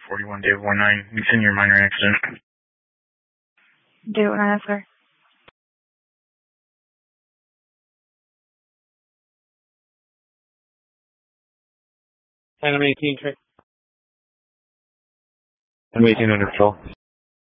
41 David 19, you send your minor accident. David 19, sir. Item 18, Trey. I'm 18 under control.